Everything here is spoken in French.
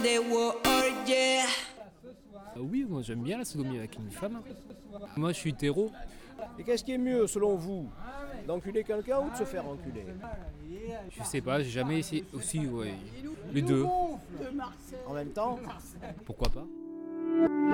Oui, moi j'aime bien la sodomie avec une femme. Moi je suis hétéro. Et qu'est-ce qui est mieux selon vous, d'enculer quelqu'un ou de se faire enculer? Je sais pas, j'ai jamais essayé. Aussi, ouais. Les deux. En même temps? Pourquoi pas?